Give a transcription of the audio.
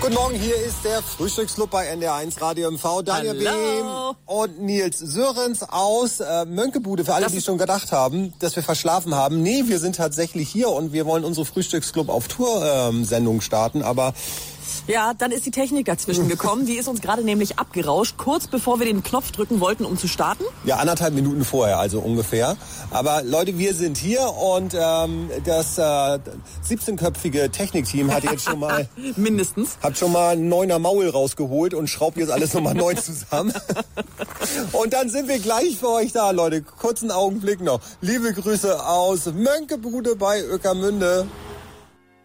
Guten Morgen, hier ist der Frühstücksclub bei NDR1 Radio MV. Daniel Behm und Nils Sörens aus Mönckebude. Für alle, die schon gedacht haben, dass wir verschlafen haben. Nee, wir sind tatsächlich hier und wir wollen unsere Frühstücksclub auf Tour-Sendung starten. Aber ja, dann ist die Technik dazwischen gekommen. Die ist uns gerade nämlich abgerauscht, kurz bevor wir den Knopf drücken wollten, um zu starten. Ja, 1,5 Minuten vorher, also ungefähr. Aber Leute, wir sind hier und das 17-köpfige Technikteam hat jetzt schon mal mindestens hat schon mal ein 9er Maul rausgeholt und schraubt jetzt alles nochmal neu zusammen. Und dann sind wir gleich für euch da, Leute. Kurzen Augenblick noch. Liebe Grüße aus Mönckebude bei Ueckermünde.